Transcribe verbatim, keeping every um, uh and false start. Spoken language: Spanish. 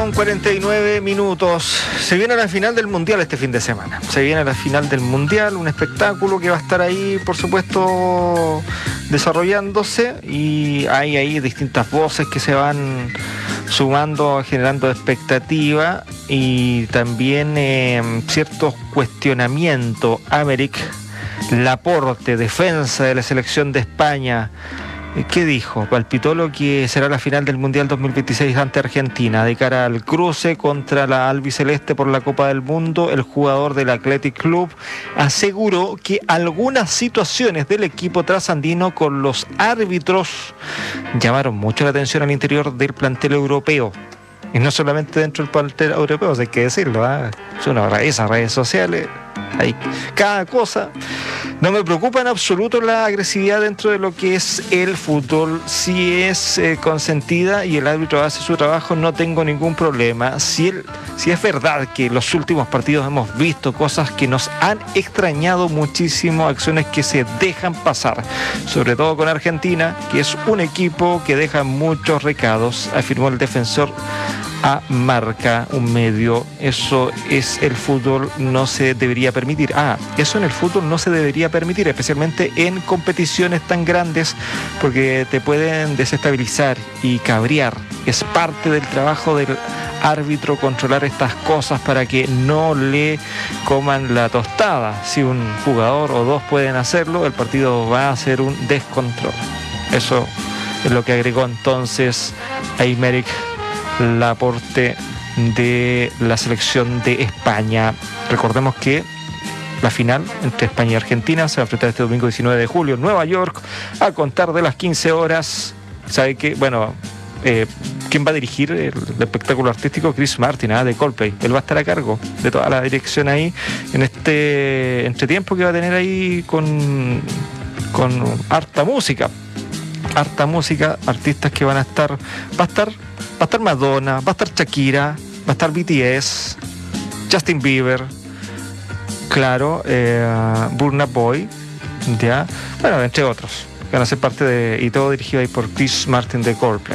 con cuarenta y nueve minutos. Se viene la final del Mundial este fin de semana. Se viene la final del Mundial, un espectáculo que va a estar ahí, por supuesto, desarrollándose. Y hay ahí distintas voces que se van sumando, generando expectativa. Y también eh, ciertos cuestionamientos. Aymeric Laporte, defensa de la selección de España. ¿Qué dijo? Palpitó lo que será la final del Mundial dos mil veintiséis ante Argentina. De cara al cruce contra la albiceleste por la Copa del Mundo, el jugador del Athletic Club aseguró que algunas situaciones del equipo trasandino con los árbitros llamaron mucho la atención al interior del plantel europeo. Y no solamente dentro del plantel europeo, hay que decirlo, ¿eh? Es una esas redes sociales, hay cada cosa. No me preocupa en absoluto la agresividad dentro de lo que es el fútbol. Si es eh, consentida y el árbitro hace su trabajo, no tengo ningún problema. Si, el, si es verdad que en los últimos partidos hemos visto cosas que nos han extrañado muchísimo, acciones que se dejan pasar, sobre todo con Argentina, que es un equipo que deja muchos recados, afirmó el defensor a Marca, un medio. Eso es el fútbol, no se debería permitir. Ah, eso en el fútbol no se debería permitir, especialmente en competiciones tan grandes, porque te pueden desestabilizar y cabrear. Es parte del trabajo del árbitro controlar estas cosas para que no le coman la tostada. Si un jugador o dos pueden hacerlo, el partido va a ser un descontrol. Eso es lo que agregó entonces Aymeric Laporte de la selección de España. Recordemos que la final entre España y Argentina se va a enfrentar este domingo diecinueve de julio en Nueva York a contar de las quince horas. ¿Sabe qué? Bueno, eh, ¿quién va a dirigir el, el espectáculo artístico? Chris Martin, ¿eh? de Coldplay. Él va a estar a cargo de toda la dirección ahí en este entretiempo que va a tener ahí con, con harta música. Harta música, artistas que van a estar, va a estar, va a estar Madonna, va a estar Shakira, va a estar B T S, Justin Bieber, claro, eh, Burna Boy, ya, bueno, entre otros, que van a ser parte de, y todo dirigido ahí por Chris Martin de Coldplay.